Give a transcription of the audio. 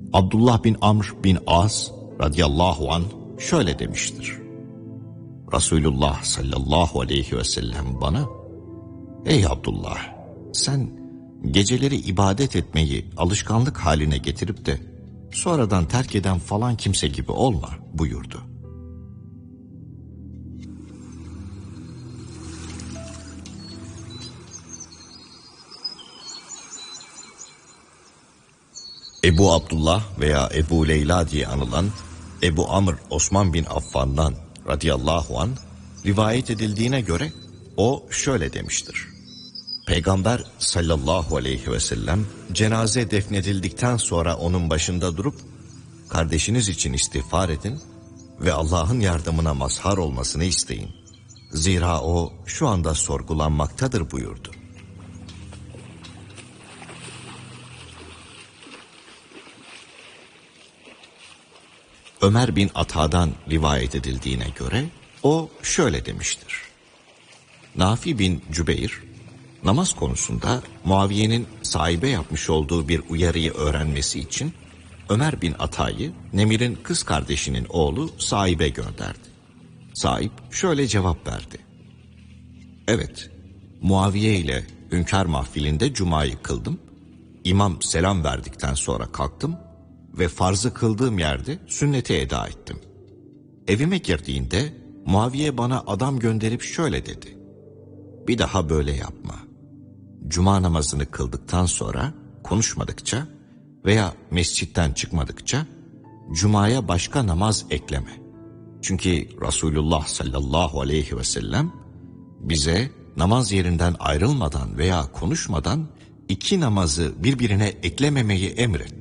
Abdullah bin Amr bin As radıyallahu anh şöyle demiştir. Resulullah sallallahu aleyhi ve sellem bana, "Ey Abdullah, sen geceleri ibadet etmeyi alışkanlık haline getirip de sonradan terk eden falan kimse gibi olma," buyurdu. Ebu Abdullah veya Ebu Leyla diye anılan Ebu Amr Osman bin Affan'dan radıyallahu anh rivayet edildiğine göre o şöyle demiştir. Peygamber sallallahu aleyhi ve sellem cenaze defnedildikten sonra onun başında durup kardeşiniz için istiğfar edin ve Allah'ın yardımına mazhar olmasını isteyin. Zira o şu anda sorgulanmaktadır buyurdu. Ömer bin Ata'dan rivayet edildiğine göre o şöyle demiştir. Nafi bin Cübeyr, namaz konusunda Muaviye'nin sahibe yapmış olduğu bir uyarıyı öğrenmesi için Ömer bin Ata'yı Nemir'in kız kardeşinin oğlu sahibe gönderdi. Sahip şöyle cevap verdi. Evet, Muaviye ile hünkâr mahfilinde cumayı kıldım. İmam selam verdikten sonra kalktım ve farzı kıldığım yerde sünneti eda ettim. Evime girdiğinde Muaviye bana adam gönderip şöyle dedi. Bir daha böyle yapma. Cuma namazını kıldıktan sonra konuşmadıkça veya mescitten çıkmadıkça Cuma'ya başka namaz ekleme. Çünkü Resulullah sallallahu aleyhi ve sellem bize namaz yerinden ayrılmadan veya konuşmadan iki namazı birbirine eklememeyi emretti.